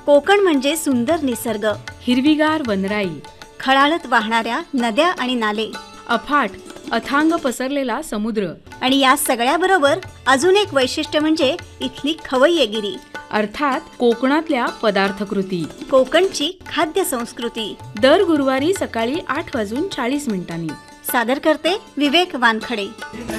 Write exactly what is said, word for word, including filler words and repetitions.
कोकण म्हणजे सुंदर निसर्ग, हिरवीगार वनराई, खळाळत वाहणाऱ्या नद्या आणि नाले, अफाट अथांग पसरलेला समुद्र आणि या सगळ्याबरोबर अजून एक वैशिष्ट्य म्हणजे इथली खवय्येगिरी, अर्थात कोकणातल्या पदार्थकृती, कोकणची खाद्य संस्कृती. दर गुरुवारी सकाळी आठ वाजून चाळीस मिनिटांनी सादर करते विवेक वानखडे.